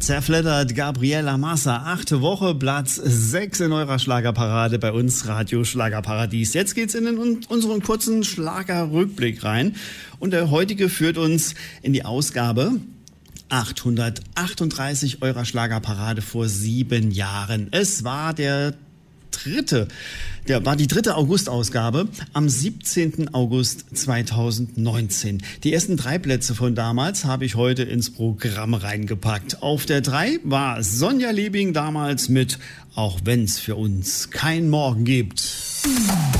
zerfleddert Gabriela Massa. 8. Woche, Platz 6 in eurer Schlagerparade bei uns, Radio Schlagerparadies. Jetzt geht's in unseren kurzen Schlagerrückblick rein. Und der heutige führt uns in die Ausgabe 838 eurer Schlagerparade vor 7 Jahren. Es war die dritte August-Ausgabe am 17. August 2019. Die ersten 3 Plätze von damals habe ich heute ins Programm reingepackt. Auf der 3 war Sonja Liebing damals mit Auch wenn's für uns kein Morgen gibt.